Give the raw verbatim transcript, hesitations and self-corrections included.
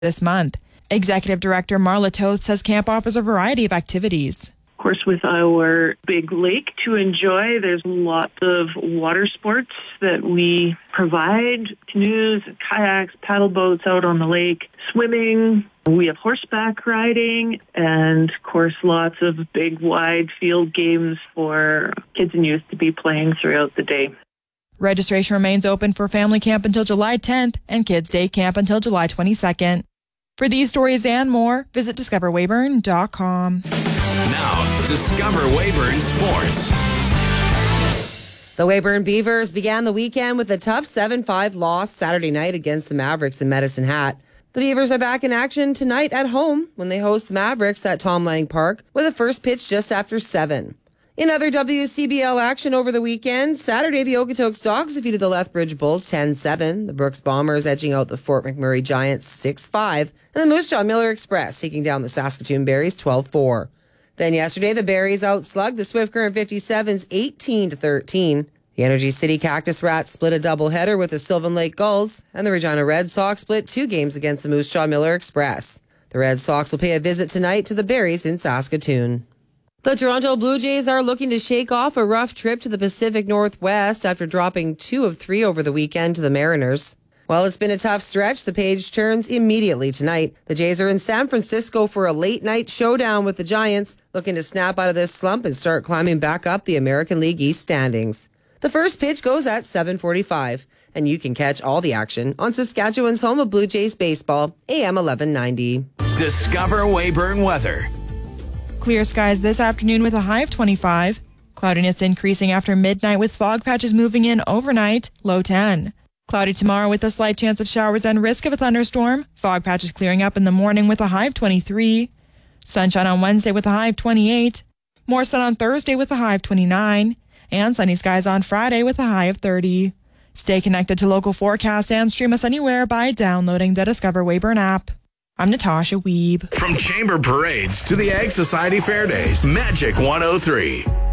this month. Executive Director Marla Toth says camp offers a variety of activities. Of course, with our big lake to enjoy, there's lots of water sports that we provide. Canoes, kayaks, paddle boats out on the lake, swimming. We have horseback riding, and of course, lots of big, wide field games for kids and youth to be playing throughout the day. Registration remains open for family camp until July tenth and kids' day camp until July twenty-second. For these stories and more, visit discover weyburn dot com. Now, Discover Weyburn Sports. The Weyburn Beavers began the weekend with a tough seven five loss Saturday night against the Mavericks in Medicine Hat. The Beavers are back in action tonight at home when they host the Mavericks at Tom Lang Park with a first pitch just after seven. In other W C B L action over the weekend, Saturday the Okotoks Dogs defeated the Lethbridge Bulls ten seven. The Brooks Bombers edging out the Fort McMurray Giants six five. And the Moose Jaw Miller Express taking down the Saskatoon Berries twelve four. Then yesterday, the Berries outslugged the Swift Current fifty-sevens eighteen to thirteen. The Energy City Cactus Rats split a doubleheader with the Sylvan Lake Gulls, and the Regina Red Sox split two games against the Moose Jaw Miller Express. The Red Sox will pay a visit tonight to the Berries in Saskatoon. The Toronto Blue Jays are looking to shake off a rough trip to the Pacific Northwest after dropping two of three over the weekend to the Mariners. While it's been a tough stretch, the page turns immediately tonight. The Jays are in San Francisco for a late-night showdown with the Giants, looking to snap out of this slump and start climbing back up the American League East standings. The first pitch goes at seven forty-five, and you can catch all the action on Saskatchewan's home of Blue Jays baseball, A M eleven ninety. Discover Weyburn weather. Clear skies this afternoon with a high of twenty-five. Cloudiness increasing after midnight with fog patches moving in overnight, low ten. Cloudy tomorrow with a slight chance of showers and risk of a thunderstorm. Fog patches clearing up in the morning with a high of twenty-three. Sunshine on Wednesday with a high of twenty-eight. More sun on Thursday with a high of twenty-nine. And sunny skies on Friday with a high of thirty. Stay connected to local forecasts and stream us anywhere by downloading the Discover Weyburn app. I'm Natasha Weeb. From Chamber Parades to the Ag Society Fair Days, Magic one oh three.